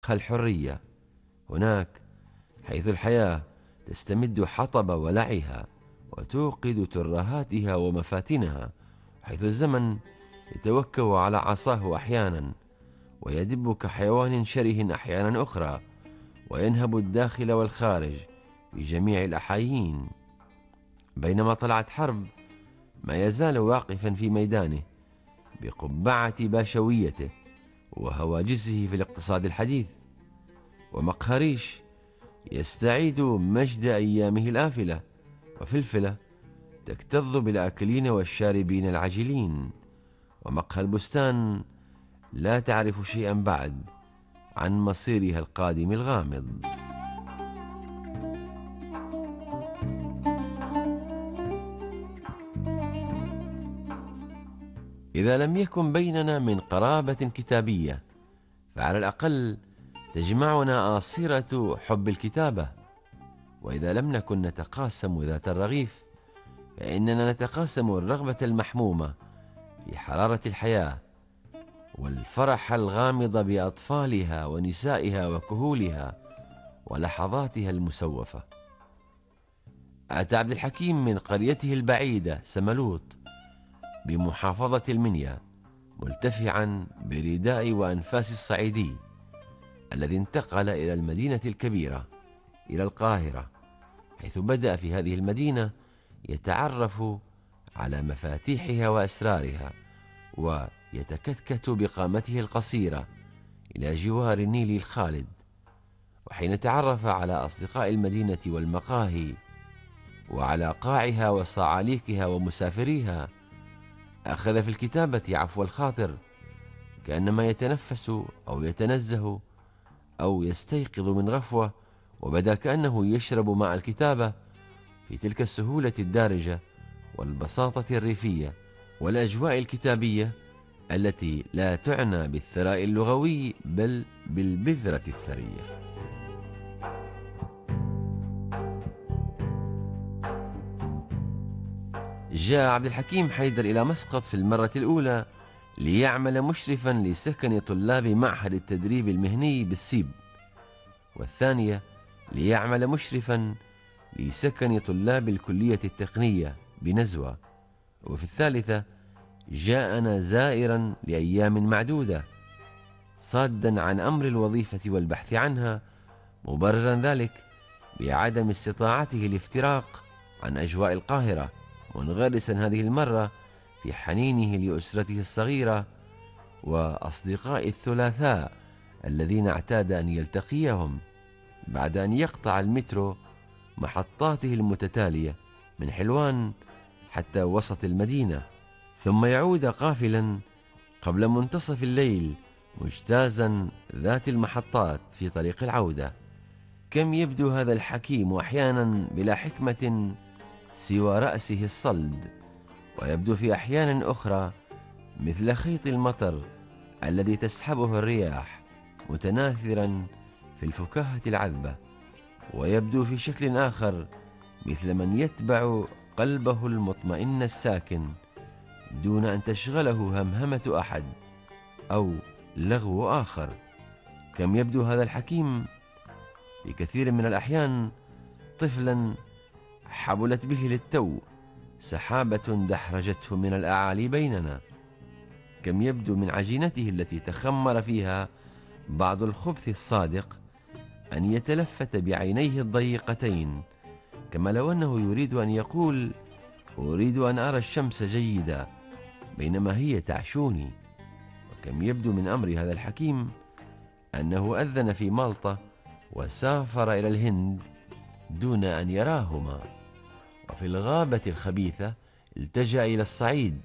الحرية. هناك حيث الحياة تستمد حطب ولعها وتوقد ترهاتها ومفاتنها، حيث الزمن يتوكأ على عصاه أحيانا ويدب كحيوان شره أحيانا أخرى، وينهب الداخل والخارج في جميع الأحايين. بينما طلعت حرب ما يزال واقفا في ميدانه بقبعة باشويته وهواجسه في الاقتصاد الحديث. ومقهريش يستعيد مجد أيامه الآفلة، وفلفلة تكتظ بالآكلين والشاربين العاجلين. ومقهى البستان لا تعرف شيئا بعد عن مصيرها القادم الغامض. إذا لم يكن بيننا من قرابة كتابية، فعلى الأقل تجمعنا آصرة حب الكتابة. وإذا لم نكن نتقاسم ذات الرغيف، فإننا نتقاسم الرغبة المحمومة في حرارة الحياة، والفرح الغامض بأطفالها ونسائها وكهولها ولحظاتها المسوفة. أتى عبد الحكيم من قريته البعيدة سملوط بمحافظة المنيا، ملتفعا برداء وأنفاس الصعيدي الذي انتقل إلى المدينة الكبيرة، إلى القاهرة، حيث بدأ في هذه المدينة يتعرف على مفاتيحها وأسرارها، ويتكتكت بقامته القصيرة إلى جوار النيل الخالد. وحين تعرف على أصدقاء المدينة والمقاهي وعلى قاعها وصعاليكها ومسافريها، أخذ في الكتابة عفو الخاطر، كأنما يتنفس أو يتنزه أو يستيقظ من غفوة، وبدا كأنه يشرب ماء الكتابة في تلك السهولة الدارجة والبساطة الريفية والأجواء الكتابية التي لا تعنى بالثراء اللغوي بل بالبذرة الثرية. جاء عبد الحكيم حيدر إلى مسقط في المرة الأولى ليعمل مشرفا لسكن طلاب معهد التدريب المهني بالسيب، والثانية ليعمل مشرفا لسكن طلاب الكلية التقنية بنزوة، وفي الثالثة جاءنا زائرا لأيام معدودة، صادا عن أمر الوظيفة والبحث عنها، مبررا ذلك بعدم استطاعته الافتراق عن أجواء القاهرة، منغرسا هذه المرة في حنينه لأسرته الصغيرة وأصدقاء الثلاثاء الذين اعتاد أن يلتقيهم بعد أن يقطع المترو محطاته المتتالية من حلوان حتى وسط المدينة، ثم يعود قافلا قبل منتصف الليل مجتازا ذات المحطات في طريق العودة. كم يبدو هذا الحكيم أحيانا بلا حكمة سوى رأسه الصلد، ويبدو في أحيان أخرى مثل خيط المطر الذي تسحبه الرياح متناثرا في الفكاهة العذبة، ويبدو في شكل آخر مثل من يتبع قلبه المطمئن الساكن دون أن تشغله همهمة أحد أو لغو آخر. كم يبدو هذا الحكيم في كثير من الأحيان طفلا حبلت به للتو سحابة دحرجته من الأعالي بيننا. كم يبدو من عجينته التي تخمر فيها بعض الخبث الصادق أن يتلفت بعينيه الضيقتين، كما لو أنه يريد أن يقول أريد أن أرى الشمس جيدا بينما هي تعشوني. وكم يبدو من أمر هذا الحكيم أنه أذن في مالطا وسافر إلى الهند دون أن يراهما، وفي الغابة الخبيثة التجأ إلى الصعيد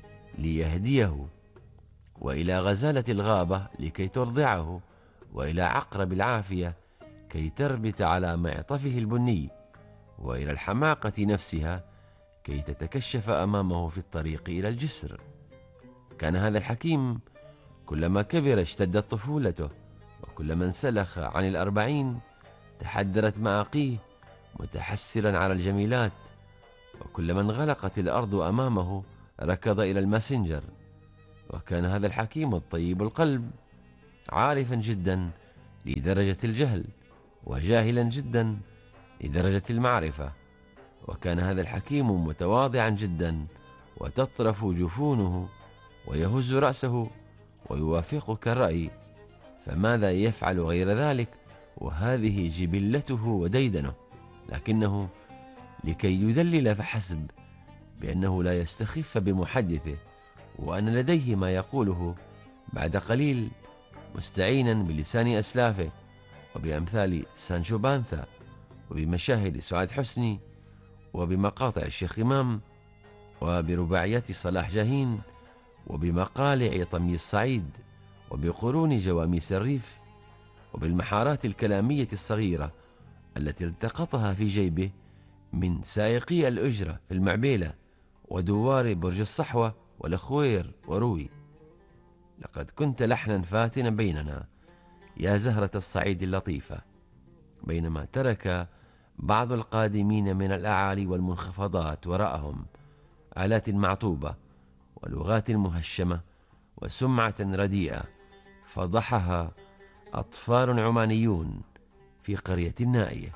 ليهديه، وإلى غزالة الغابة لكي ترضعه، وإلى عقرب العافية كي تربت على معطفه البني، وإلى الحماقة نفسها كي تتكشف أمامه في الطريق إلى الجسر. كان هذا الحكيم كلما كبر اشتدت طفولته، وكلما انسلخ عن 40 تحدرت معاقيه متحسرا على الجميلات، وكلما انغلقت الأرض أمامه ركض إلى الماسنجر. وكان هذا الحكيم الطيب القلب عارفا جدا لدرجة الجهل، وجاهلا جدا لدرجة المعرفة. وكان هذا الحكيم متواضعا جدا، وتطرف جفونه ويهز رأسه ويوافقك الرأي، فماذا يفعل غير ذلك؟ وهذه جبلته وديدنه. لكنه لكي يدلل فحسب بأنه لا يستخف بمحدثه، وأن لديه ما يقوله بعد قليل، مستعينا بلسان أسلافه وبأمثال سانشو بانثا، وبمشاهد سعاد حسني، وبمقاطع الشيخ إمام، وبرباعيات صلاح جاهين، وبمقالع طمي الصعيد، وبقرون جواميس الريف، وبالمحارات الكلامية الصغيرة التي التقطها في جيبه من سائقي الأجرة في المعبيلة ودوار برج الصحوة والأخوير وروي. لقد كنت لحنا فاتنا بيننا يا زهرة الصعيد اللطيفة، بينما ترك بعض القادمين من الأعالي والمنخفضات وراءهم آلات معطوبة ولغات مهشمة وسمعة رديئة فضحها أطفال عمانيون في قرية نائية.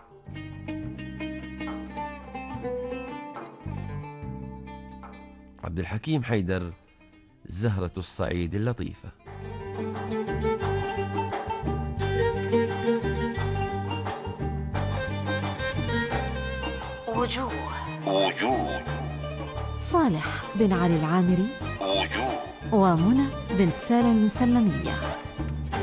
عبد الحكيم حيدر، زهرة الصعيد اللطيفة. وجوه صالح بن علي العامري، وجوه ومنى بنت سالم المسلمية.